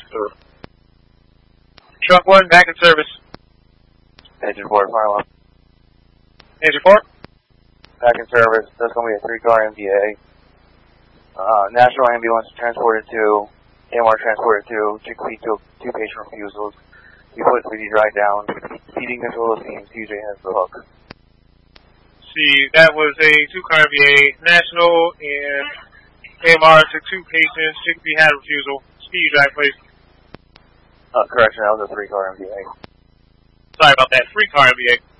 Truck 1, back in service. Engine 4, fire alarm. Engine 4. Back in service. That's going to be a 3-car MVA. National Ambulance transported to, AMR transported to, Chickpea to 2 patient refusals. You put CD drive down. Seating control of team, CJ has the hook. See, that was a 2-car MVA. National and AMR took 2 patients. Chickpea had refusal. Speed drive, please. Correction, that was a 3-car MVA. Sorry about that. 3-car MVA.